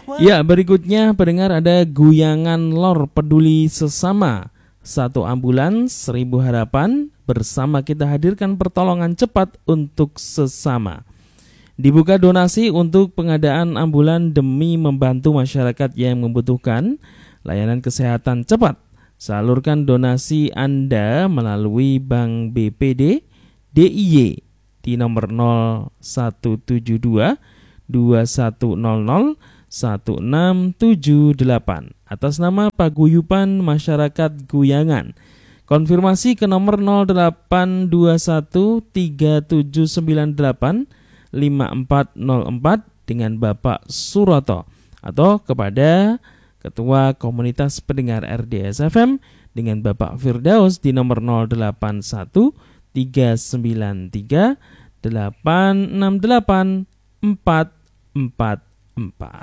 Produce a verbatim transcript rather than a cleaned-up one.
Ya, berikutnya pendengar ada Guyangan Lor Peduli Sesama. Satu ambulans, seribu harapan. Bersama kita hadirkan pertolongan cepat untuk sesama. Dibuka donasi untuk pengadaan ambulan demi membantu masyarakat yang membutuhkan layanan kesehatan cepat. Salurkan donasi Anda melalui Bank B P D D I Y di nomor nol satu tujuh dua dua satu nol nol satu enam tujuh delapan atas nama Paguyuban Masyarakat Guyangan. Konfirmasi ke nomor nol delapan dua satu tiga tujuh sembilan delapan lima empat nol empat dengan Bapak Suroto atau kepada Ketua Komunitas Pendengar R D S F M dengan Bapak Firdaus di nomor nol delapan satu tiga sembilan tiga delapan enam delapan empat empat empat.